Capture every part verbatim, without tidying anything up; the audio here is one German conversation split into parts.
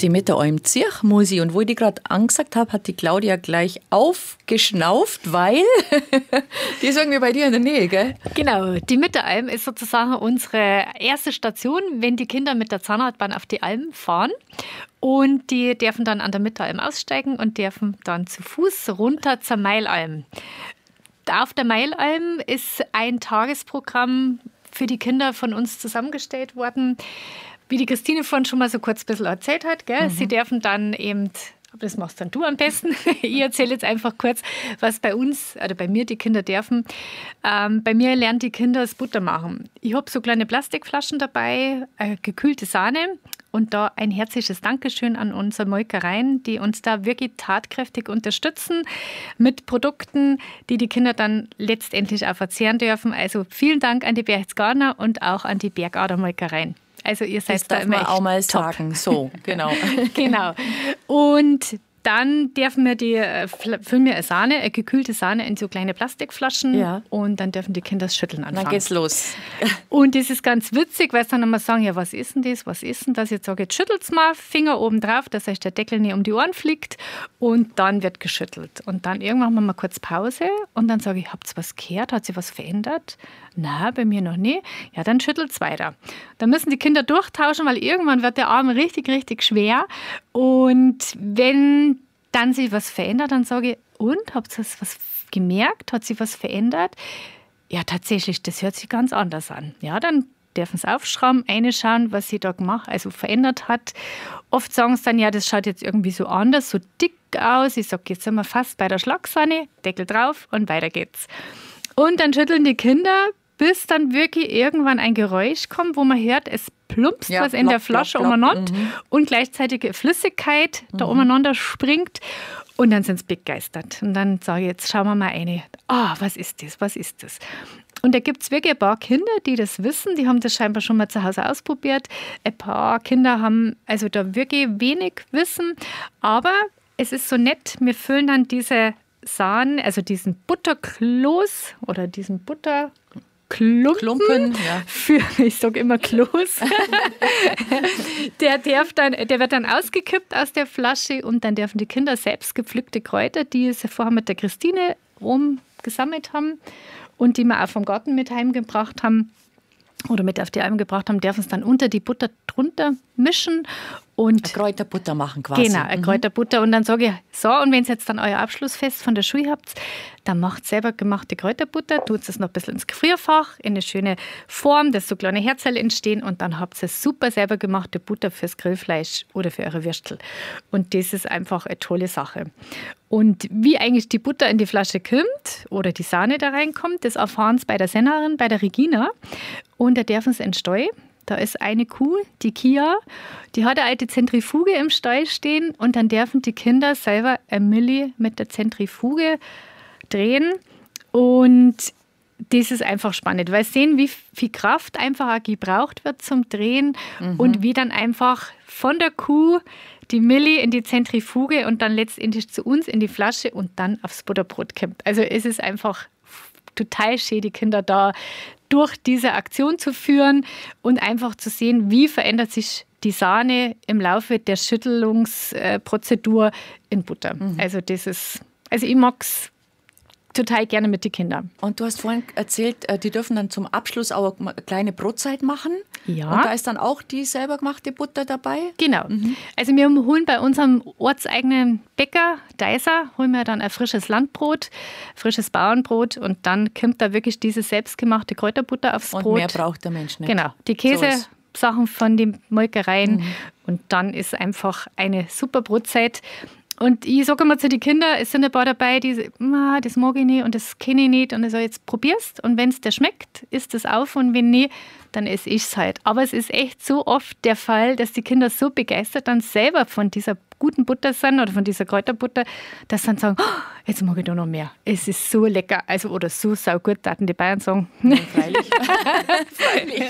die mit der Alm Zirchmusi. Und wo ich die gerade angesagt habe, hat die Claudia gleich aufgeschnauft, weil die ist irgendwie bei dir in der Nähe, gell? Genau, die Mitteralm ist sozusagen unsere erste Station, wenn die Kinder mit der Zahnradbahn auf die Alm fahren. Und die dürfen dann an der Mitteralm aussteigen und dürfen dann zu Fuß runter zur Mailalm. Auf der Mailalm ist ein Tagesprogramm für die Kinder von uns zusammengestellt worden, wie die Christine vorhin schon mal so kurz ein bisschen erzählt hat. Gell? Mhm. Sie dürfen dann eben, aber das machst dann du am besten, ich erzähle jetzt einfach kurz, was bei uns, oder bei mir die Kinder dürfen. Ähm, bei mir lernen die Kinder das Butter machen. Ich habe so kleine Plastikflaschen dabei, äh, gekühlte Sahne. Und da ein herzliches Dankeschön an unsere Molkereien, die uns da wirklich tatkräftig unterstützen mit Produkten, die die Kinder dann letztendlich auch verzehren dürfen. Also vielen Dank an die Berchtesgadener und auch an die Bergader Molkereien. Also ihr seid das da darf immer man auch mal top. sagen. So, genau. Genau. Und dann dürfen wir die, füllen wir eine Sahne, eine gekühlte Sahne in so kleine Plastikflaschen, ja. Und dann dürfen die Kinder das Schütteln anfangen. Dann geht's los. Und das ist ganz witzig, weil sie dann immer sagen, ja, was ist denn das, was ist denn das? Jetzt sage ich, jetzt schüttelt's mal, Finger oben drauf, dass euch der Deckel nicht um die Ohren fliegt, und dann wird geschüttelt. Und dann irgendwann machen wir mal kurz Pause und dann sage ich, habt ihr was gehört? Hat sich was verändert? Na, bei mir noch nie. Ja, dann schüttelt's weiter. Dann müssen die Kinder durchtauschen, weil irgendwann wird der Arm richtig, richtig schwer. Und wenn dann sich was verändert, dann sage ich, und, habt ihr was gemerkt? Hat sich was verändert? Ja, tatsächlich, das hört sich ganz anders an. Ja, dann dürfen sie aufschrauben, reinschauen, was sie da gemacht, also verändert hat. Oft sagen sie dann, ja, das schaut jetzt irgendwie so anders, so dick aus. Ich sage, jetzt sind wir fast bei der Schlagsahne, Deckel drauf und weiter geht's. Und dann schütteln die Kinder, bis dann wirklich irgendwann ein Geräusch kommt, wo man hört, es plumpst ja, was in plopp, der Flasche plopp, plopp, umeinander mhm. und gleichzeitig Flüssigkeit mhm. da umeinander springt. Und dann sind sie begeistert. Und dann sage ich, jetzt schauen wir mal rein. Ah, was ist das, was ist das? Und da gibt es wirklich ein paar Kinder, die das wissen. Die haben das scheinbar schon mal zu Hause ausprobiert. Ein paar Kinder haben also da wirklich wenig Wissen. Aber es ist so nett, wir füllen dann diese Sahne, also diesen Butterkloß oder diesen Butter... Klumpen, Klumpen ja. für, ich sage immer Kloß, der, darf dann, der wird dann ausgekippt aus der Flasche und dann dürfen die Kinder selbst gepflückte Kräuter, die sie vorher mit der Christine rum gesammelt haben und die wir auch vom Garten mit heimgebracht haben oder mit auf die Alm gebracht haben, dürfen es dann unter die Butter drunter mischen. Und eine Kräuterbutter machen quasi. Genau, eine mhm. Kräuterbutter. Und dann sage ich, so, und wenn ihr jetzt dann euer Abschlussfest von der Schule habt, dann macht selber gemachte Kräuterbutter, tut es noch ein bisschen ins Gefrierfach, in eine schöne Form, dass so kleine Herzchen entstehen und dann habt ihr super selber gemachte Butter fürs Grillfleisch oder für eure Würstel. Und das ist einfach eine tolle Sache. Und wie eigentlich die Butter in die Flasche kommt oder die Sahne da reinkommt, das erfahren sie bei der Sennerin, bei der Regina. Und da dürfen sie in den Stall. Da ist eine Kuh, die Kia, die hat eine alte Zentrifuge im Stall stehen und dann dürfen die Kinder selber ein Milli mit der Zentrifuge drehen und das ist einfach spannend, weil sie sehen, wie viel Kraft einfach auch gebraucht wird zum Drehen mhm. und wie dann einfach von der Kuh die Milli in die Zentrifuge und dann letztendlich zu uns in die Flasche und dann aufs Butterbrot kommt. Also es ist einfach total schön, die Kinder da durch diese Aktion zu führen und einfach zu sehen, wie verändert sich die Sahne im Laufe der Schüttelungsprozedur in Butter. Mhm. Also das ist, also ich mag es total gerne mit den Kindern. Und du hast vorhin erzählt, die dürfen dann zum Abschluss auch eine kleine Brotzeit machen. Ja. Und da ist dann auch die selber gemachte Butter dabei? Genau. Mhm. Also wir holen bei unserem ortseigenen Bäcker, Deiser, holen wir dann ein frisches Landbrot, frisches Bauernbrot und dann kommt da wirklich diese selbstgemachte Kräuterbutter aufs und Brot. Und mehr braucht der Mensch nicht. Genau. Die Käsesachen von den Molkereien mhm. und dann ist einfach eine super Brotzeit. Und ich sage immer zu den Kindern, es sind ein paar dabei, die sagen, das mag ich nicht und das kenne ich nicht. Und ich sage, jetzt probierst und wenn es dir schmeckt, isst es auf und wenn nicht, dann esse ich es halt. Aber es ist echt so oft der Fall, dass die Kinder so begeistert dann selber von dieser guten Butter sind oder von dieser Kräuterbutter, dass sie dann sagen, oh, jetzt mag ich da noch mehr. Es ist so lecker, also oder so saugut, taten die Bayern sagen. Ja, freilich. freilich.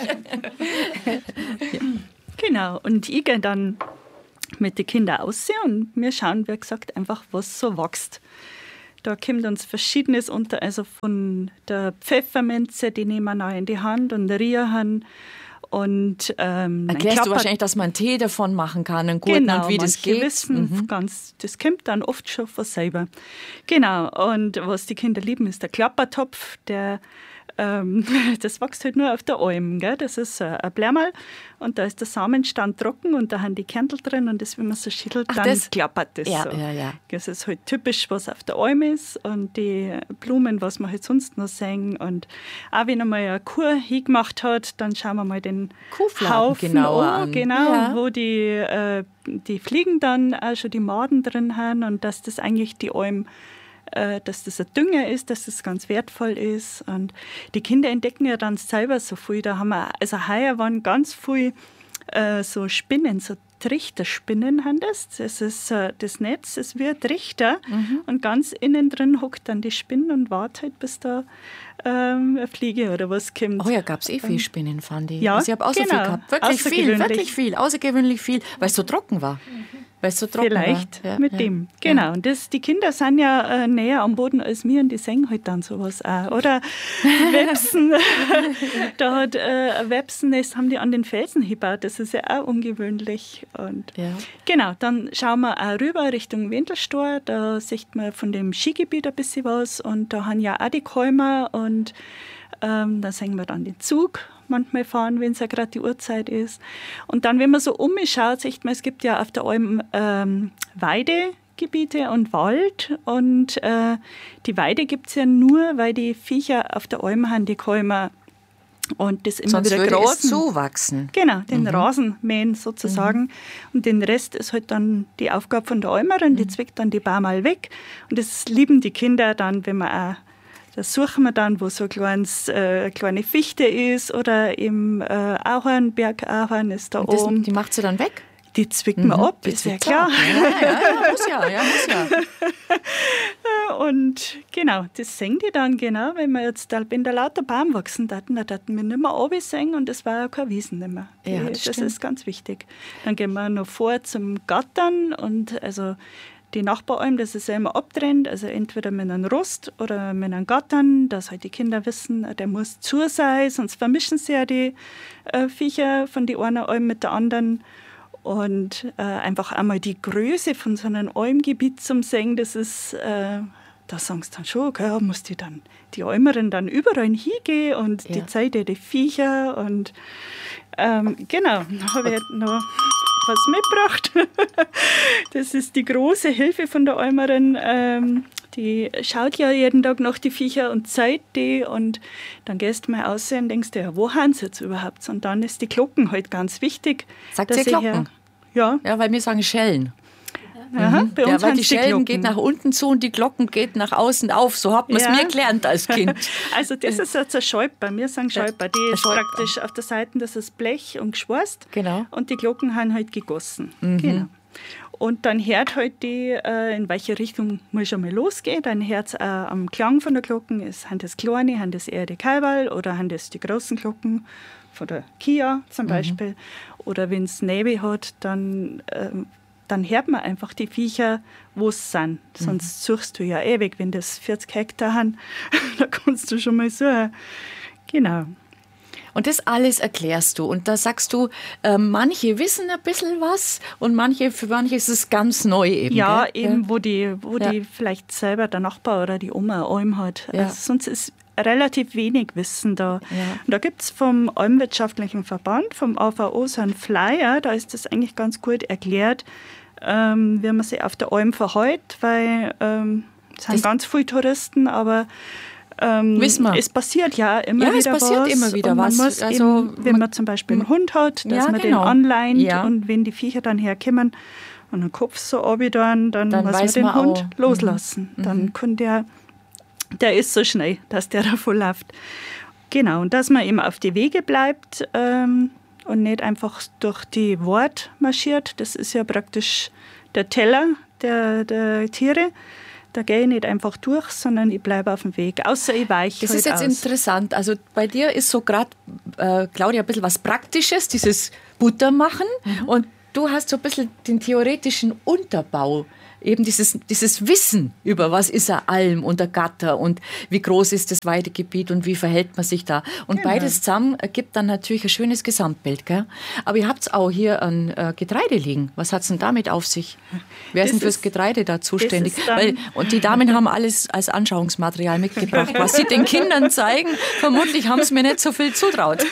Ja. Genau, und ich gehe dann mit den Kindern aussehen und wir schauen, wie gesagt, einfach, was so wächst. Da kommt uns Verschiedenes unter, also von der Pfefferminze, die nehmen wir auch in die Hand und riechen Und, ähm, erklärst du wahrscheinlich, dass man Tee davon machen kann, einen guten, genau, und wie das geht. Wissen mhm. ganz, das kommt dann oft schon von selber. Genau, und was die Kinder lieben, ist der Klappertopf, der ähm, das wächst halt nur auf der Alm, gell? Das ist äh, ein Blärmal und da ist der Samenstand trocken und da haben die Kerntel drin und das, wenn man so schüttelt, Ach, dann das? klappert das Ja, so. ja, ja. Das ist halt typisch, was auf der Alm ist und die Blumen, was man halt sonst noch sehen. Und auch wenn einmal eine Kur hingemacht hat, dann schauen wir mal den Kuhfladen Haufen genauer an, an. genau, Ja. wo die, äh, die Fliegen dann auch schon die Maden drin haben und dass das eigentlich die Alm, äh, dass das ein Dünger ist, dass das ganz wertvoll ist. Und die Kinder entdecken ja dann selber so viel. Da haben wir, also heuer waren ganz viel äh, so Spinnen, so Trichterspinnen haben das. Das ist äh, das Netz, ist wie ein Trichter mhm. und ganz innen drin hockt dann die Spinne und wartet halt, bis da ähm, eine Fliege oder was kommt. Oh ja, gab es eh viel Spinnen, fand ich. Ja, also ich habe auch so genau. viel gehabt. Wirklich viel, wirklich viel, außergewöhnlich viel, weil es so trocken war. Mhm. Weil es so trocken Vielleicht war. Ja, mit ja. dem. Genau. Ja. Und das, die Kinder sind ja äh, näher am Boden als wir und die sehen halt dann sowas auch. Oder Websen. Da hat äh, ein Websennest, haben die an den Felsen gebaut. Das ist ja auch ungewöhnlich. Und ja. Genau, dann schauen wir auch rüber Richtung Wendelstor. Da sieht man von dem Skigebiet ein bisschen was. Und da haben ja auch die Kälmer. Und ähm, da sehen wir dann den Zug manchmal fahren, wenn es ja gerade die Uhrzeit ist. Und dann, wenn man so umschaut, sieht man, es gibt ja auf der Alm ähm, Weidegebiete und Wald. Und äh, die Weide gibt es ja nur, weil die Viecher auf der Alm haben, die Kälmer. Und das immer Sonst wieder würde grasen. es zuwachsen. Genau, den Mhm. Rasen mähen sozusagen. Mhm. Und den Rest ist halt dann die Aufgabe von der Almerin, die zwickt dann die Baumal weg. Und das lieben die Kinder dann, wenn man auch, das suchen wir dann, wo so ein kleines, äh, eine kleine Fichte ist oder im äh, Ahorn, Bergahorn ist da und das, oben. Die macht sie dann weg? Die zwickt man mhm. ab, die ist ja klar. Ja, ja, ja, muss ja, ja, muss ja. Und genau, das sehen die dann genau, wenn wir jetzt da, wenn da lauter Baum wachsen, dann hätten wir nicht mehr runtersehen und das war ja keine Wiesen nicht mehr. Die, Ja, das das stimmt. ist ganz wichtig. Dann gehen wir noch vor zum Gattern und also die Nachbaralm, das ist ja immer abtrennt, also entweder mit einem Rost oder mit einem Gattern, dass halt die Kinder wissen, der muss zu sein, sonst vermischen sie ja die äh, Viecher von die einen Alm mit der anderen. Und äh, einfach einmal die Größe von so einem Almgebiet zum Sehen, das ist, äh, da sagen sie dann schon, okay, muss die dann, die Almerin dann überall hingehen und Ja. die Zeit der Viecher und ähm, genau, da habe ich noch was mitgebracht. Das ist die große Hilfe von der Almerin. Ähm, die schaut ja jeden Tag nach die Viecher und zeigt die und dann gehst du mal raus und denkst dir, ja, wo haben sie jetzt überhaupt? Und dann ist die Glocken halt ganz wichtig. Sagt dass ihr ich Glocken? Ja. Ja, weil wir sagen Schellen. Aha, bei Ja, uns weil haben die sie Schellen Glocken. geht nach unten zu und die Glocken geht nach außen auf. So hat man es Ja. mir gelernt als Kind. Also das ist jetzt ein Schäuper. Wir sagen Schäuper. Die ein ist Schäuper. praktisch auf der Seite, das ist Blech und geschweißt. Genau. Und die Glocken haben halt gegossen. Mhm. Genau. Und dann hört halt die, äh, in welche Richtung muss schon mal losgehen. Dann hört es äh, am Klang von der Glocken, ist, haben das kleine, haben das eher die Kalberl oder haben das die großen Glocken von der Kia zum Beispiel. Mhm. Oder wenn es Nebel hat, dann, äh, dann hört man einfach die Viecher, wo es sind. Mhm. Sonst suchst du ja ewig, wenn das vierzig Hektar haben, da kannst du schon mal suchen. Genau. Und das alles erklärst du. Und da sagst du, äh, manche wissen ein bisschen was und manche, für manche ist es ganz neu eben. Ja, gell? eben, wo die, wo Ja. die vielleicht selber der Nachbar oder die Oma eine Alm hat. Ja. Also sonst ist relativ wenig Wissen da. Ja. Und da gibt es vom Almwirtschaftlichen Verband, vom A V O, so einen Flyer, da ist das eigentlich ganz gut erklärt, ähm, wie man sich auf der Alm verhält, weil ähm, es sind Das- ganz viele Touristen, aber ähm, Wissen wir. es passiert ja immer Ja, es wieder passiert was. immer wieder und man was. Muss Also, eben, wenn man- man zum Beispiel einen Hund hat, dass Ja, man genau. den anleint Ja. und wenn die Viecher dann herkommen und den Kopf so runtertun, dann, Dann muss man weiß den man Hund auch. loslassen. Mhm. Dann kann der, der ist so schnell, dass der davon läuft. Genau, und dass man eben auf die Wege bleibt ähm, und nicht einfach durch die Wort marschiert. Das ist ja praktisch der Teller der, der Tiere. Da gehe ich nicht einfach durch, sondern ich bleibe auf dem Weg. Außer ich weiche Das halt ist jetzt aus. interessant. Also bei dir ist so gerade, äh, Claudia, ein bisschen was Praktisches, dieses Butter machen. Mhm. Und du hast so ein bisschen den theoretischen Unterbau eben dieses, dieses Wissen über was ist eine Alm und ein Gatter und wie groß ist das Weidegebiet und wie verhält man sich da. Und genau. beides zusammen ergibt dann natürlich ein schönes Gesamtbild. Gell? Aber ihr habt auch hier ein äh, Getreide liegen. Was hat es denn damit auf sich? Wer ist denn fürs Getreide da zuständig? Weil, und die Damen haben alles als Anschauungsmaterial mitgebracht, was sie den Kindern zeigen. Vermutlich haben sie mir nicht so viel zutraut.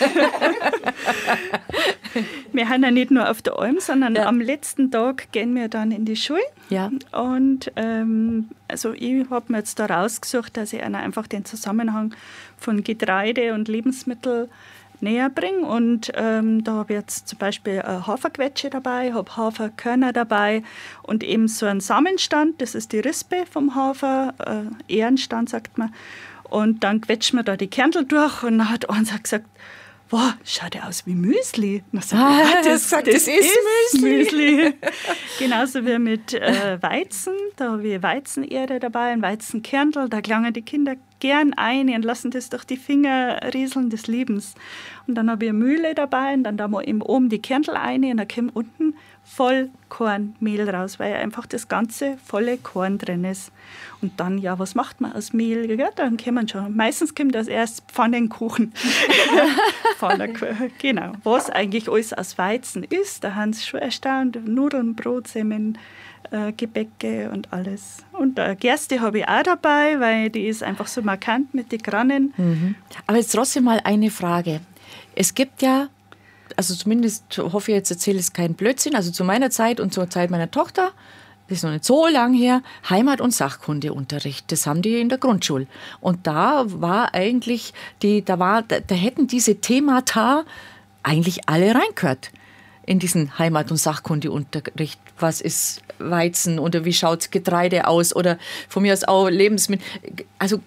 Wir haben ja nicht nur auf der Alm, sondern ja. am letzten Tag gehen wir dann in die Schule. Ja. Und ähm, also ich habe mir jetzt da rausgesucht, dass ich einfach den Zusammenhang von Getreide und Lebensmittel näher bringe. Und ähm, da habe ich jetzt zum Beispiel eine Haferquetsche dabei, habe Haferkörner dabei und eben so einen Samenstand, das ist die Rispe vom Hafer, äh, Ährenstand sagt man. Und dann quetschen wir da die Kerntel durch und dann hat eins gesagt, boah, schaut ja aus wie Müsli. Und dann ah, ich, das, das, das, das ist, ist Müsli. Müsli. Genauso wie mit äh, Weizen. Da habe ich Weizenerde dabei, ein Weizenkerntel. Da klangen die Kinder gern ein und lassen das durch die Finger rieseln des Lebens. Und dann habe ich eine Mühle dabei und dann da mal eben oben die Kerntel ein und dann kommt unten Vollkornmehl raus, weil einfach das ganze volle Korn drin ist. Und dann, ja, was macht man aus Mehl? Ja, dann kommen schon. Meistens kommt das erst Pfannenkuchen. Pfannenkuchen, genau. Was eigentlich alles aus Weizen ist, da haben sie schon erstaunt. Nudeln, Brotsemmeln, äh, Gebäcke und alles. Und äh, Gerste habe ich auch dabei, weil die ist einfach so markant mit den Grannen. Mhm. Aber jetzt trotzdem mal eine Frage. Es gibt ja, also zumindest hoffe ich, jetzt erzähle ich keinen Blödsinn, also zu meiner Zeit und zur Zeit meiner Tochter, das ist noch nicht so lang her, Heimat- und Sachkundeunterricht. Das haben die in der Grundschule. Und da war eigentlich, die, da, war, da, da hätten diese Themata eigentlich alle reingehört in diesen Heimat- und Sachkundeunterricht. Was ist Weizen oder wie schaut Getreide aus oder von mir aus auch Lebensmittel. Also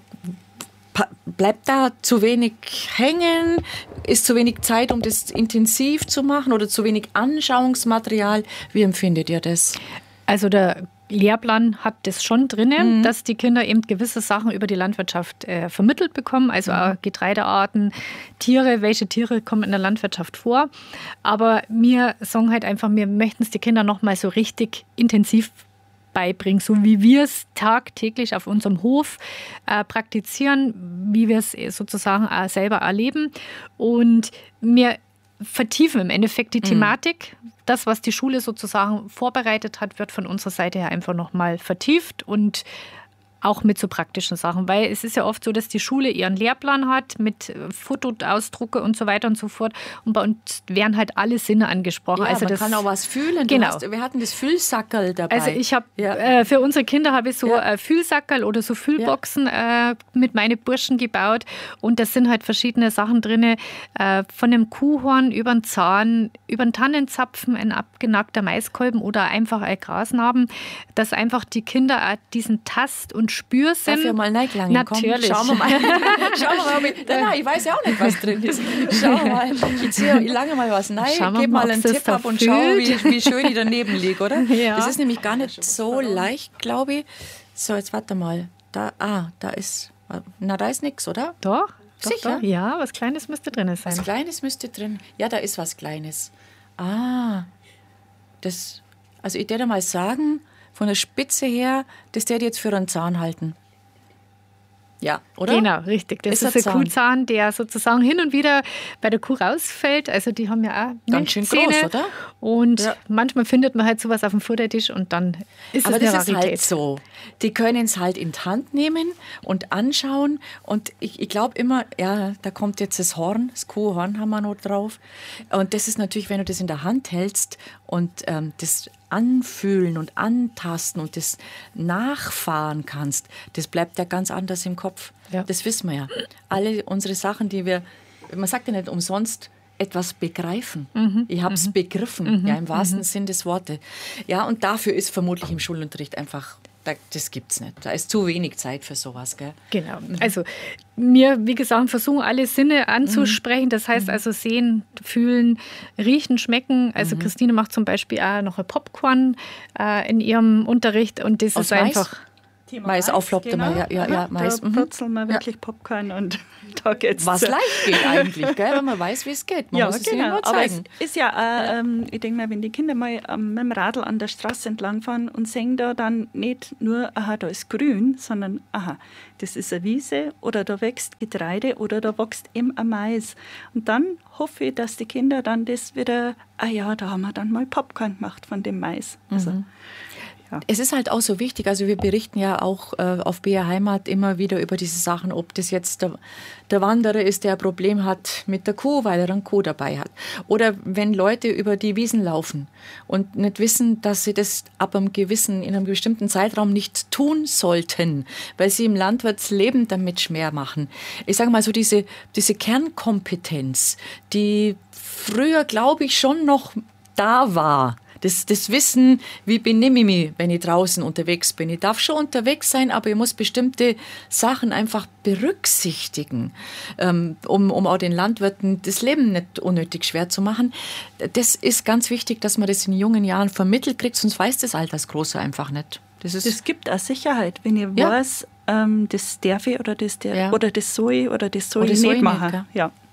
bleibt da zu wenig hängen? Ist zu wenig Zeit, um das intensiv zu machen oder zu wenig Anschauungsmaterial? Wie empfindet ihr das? Also der Lehrplan hat das schon drinnen, mhm. dass die Kinder eben gewisse Sachen über die Landwirtschaft äh, vermittelt bekommen, also mhm. auch Getreidearten, Tiere, welche Tiere kommen in der Landwirtschaft vor. Aber wir sagen halt einfach, wir möchten es die Kinder noch mal so richtig intensiv beibringen, so wie wir es tagtäglich auf unserem Hof äh, praktizieren, wie wir es sozusagen auch selber erleben. Und wir vertiefen im Endeffekt die Thematik. Mhm. Das, was die Schule sozusagen vorbereitet hat, wird von unserer Seite her einfach nochmal vertieft und auch mit so praktischen Sachen, weil es ist ja oft so, dass die Schule ihren Lehrplan hat mit Fotoausdrucke und so weiter und so fort und bei uns werden halt alle Sinne angesprochen. Ja, also man das, kann auch was fühlen. Genau. Hast, wir hatten das Fühlsackerl dabei. Also ich habe ja. äh, für unsere Kinder habe ich so ja. äh, Fühlsackerl oder so Fühlboxen ja. äh, mit meinen Burschen gebaut und da sind halt verschiedene Sachen drin, äh, von einem Kuhhorn über einen Zahn, über einen Tannenzapfen, ein abgenackter Maiskolben oder einfach ein Grasnarben, dass einfach die Kinder auch diesen Tast- und Spürsinn. Darf ich mal reingelangen? Natürlich. Komm, schauen wir mal. Schauen wir mal mit, nein, nein, ich weiß ja auch nicht, was drin ist. Schauen wir mal. Ich ziehe lange mal was rein, gebe mal einen Tipp ab und schaue, wie, wie schön ich daneben liege, oder? Ja. Das ist nämlich gar nicht so leicht, glaube ich. So, jetzt warte mal. Da, ah, da ist, na, da ist nichts, oder? Doch. Sicher? Doch, doch. Ja, was Kleines müsste drin sein. Was Kleines müsste drin. Ja, da ist was Kleines. Ah, das, also ich würde mal sagen, von der Spitze her, das werde ich jetzt für einen Zahn halten. Ja, oder? Genau, richtig. Das ist, ist ein Kuhzahn, der sozusagen hin und wieder bei der Kuh rausfällt. Also die haben ja auch ganz schön groß, oder? Und ja. manchmal findet man halt sowas auf dem Futtertisch und dann ist Aber es eine das Rarität. ist halt so. Die können es halt in die Hand nehmen und anschauen. Und ich, ich glaube immer, ja, da kommt jetzt das Horn, das Kuhhorn haben wir noch drauf. Und das ist natürlich, wenn du das in der Hand hältst und ähm, das anfühlen und antasten und das nachfahren kannst, das bleibt ja ganz anders im Kopf. Ja. Das wissen wir ja. Alle unsere Sachen, die wir, man sagt ja nicht umsonst, etwas begreifen. Mhm. Ich habe es mhm. begriffen, mhm. ja, im wahrsten mhm. Sinn des Wortes. Ja, und dafür ist vermutlich im Schulunterricht einfach, das gibt's nicht. Da ist zu wenig Zeit für sowas, gell? Genau. Also wir, wie gesagt, versuchen alle Sinne anzusprechen. Das heißt Mhm. also sehen, fühlen, riechen, schmecken. Also Mhm. Christine macht zum Beispiel auch noch ein Popcorn äh, in ihrem Unterricht und das Aus ist Mais? einfach... Thema Mais aufploppt genau. immer, ja, ja, ja, Mais. Da brutzeln wir wirklich ja. Popcorn und da geht's. Was leicht geht eigentlich, gell? Wenn man weiß, wie es geht. Man ja, muss es genau. ihnen nur Aber zeigen. es ist ja auch, ja. Ähm, ich denke mal, wenn die Kinder mal ähm, mit dem Radl an der Straße entlangfahren und sehen da dann nicht nur, aha, da ist grün, sondern, aha, das ist eine Wiese oder da wächst Getreide oder da wächst eben ein Mais. Und dann hoffe ich, dass die Kinder dann das wieder, ah ja, da haben wir dann mal Popcorn gemacht von dem Mais. Also, Mhm. ja. Es ist halt auch so wichtig, also wir berichten ja auch äh, auf B R Heimat immer wieder über diese Sachen, ob das jetzt der, der Wanderer ist, der ein Problem hat mit der Kuh, weil er einen Kuh dabei hat. Oder wenn Leute über die Wiesen laufen und nicht wissen, dass sie das ab einem gewissen, in einem bestimmten Zeitraum nicht tun sollten, weil sie im Landwirtsleben damit schwer machen. Ich sage mal so, diese, diese Kernkompetenz, die früher, glaube ich, schon noch da war. Das, das Wissen, wie benehme ich mich, wenn ich draußen unterwegs bin. Ich darf schon unterwegs sein, aber ich muss bestimmte Sachen einfach berücksichtigen, ähm, um, um auch den Landwirten das Leben nicht unnötig schwer zu machen. Das ist ganz wichtig, dass man das in jungen Jahren vermittelt kriegt, sonst weiß das Altersgroße einfach nicht. Das, ist das gibt auch Sicherheit, wenn ich ja. weiß, ähm, das darf ich oder das, der, ja. oder das soll ich oder das soll oder ich soll nicht ich machen. Nicht, ja.